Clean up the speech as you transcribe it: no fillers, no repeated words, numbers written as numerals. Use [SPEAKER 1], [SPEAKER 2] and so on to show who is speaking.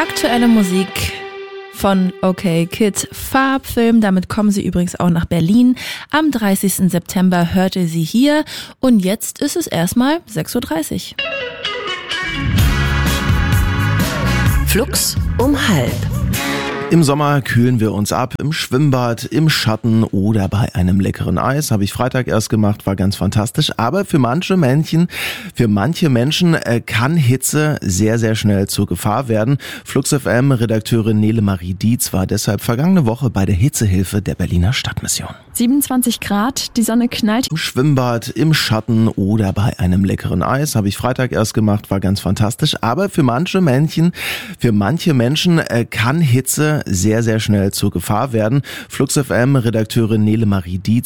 [SPEAKER 1] Aktuelle Musik von OK Kid, Farbfilm. Damit kommen sie übrigens auch nach Berlin. Am 30. September hört ihr sie hier. Und jetzt ist es erstmal 6.30 Uhr.
[SPEAKER 2] Flux um 12:30.
[SPEAKER 3] Im Sommer kühlen wir uns ab, im Schwimmbad, im Schatten oder bei einem leckeren Eis. Habe ich Freitag erst gemacht, war ganz fantastisch. Aber für manche Menschen kann Hitze sehr, sehr schnell zur Gefahr werden. Flux FM Redakteurin Nele Marie Dietz war deshalb vergangene Woche bei der Hitzehilfe der Berliner Stadtmission.
[SPEAKER 4] 27 Grad, die Sonne knallt.
[SPEAKER 3] Im Schwimmbad, im Schatten oder bei einem leckeren Eis. Habe ich Freitag erst gemacht, war ganz fantastisch. Aber für manche Menschen kann Hitze sehr, sehr schnell zur Gefahr werden. Flux FM Redakteurin Nele Marie Dietz